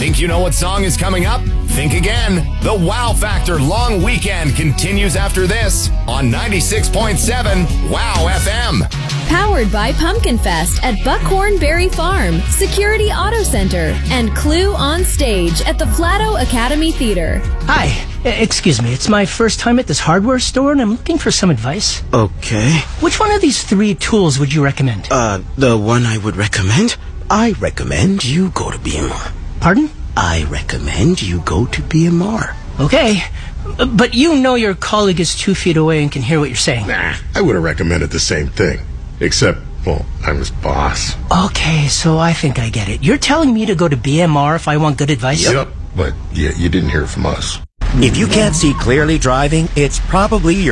Think you know what song is coming up? Think again. The Wow Factor Long Weekend continues after this on 96.7 Wow FM. Powered by Pumpkin Fest at Buckhorn Berry Farm, Security Auto Center, and Clue on Stage at the Flatto Academy Theater. Hi, excuse me. It's my first time at this hardware store, and I'm looking for some advice. Okay. Which one of these 3 tools would you recommend? The one I would recommend? I recommend you go to BMR. Pardon? I recommend you go to BMR. Okay, but you know your colleague is 2 feet away and can hear what you're saying. Nah, I would have recommended the same thing. Except, well, I'm his boss. Okay, so I think I get it. You're telling me to go to BMR if I want good advice? Yep, but you didn't hear from us. If you can't see clearly driving, it's probably your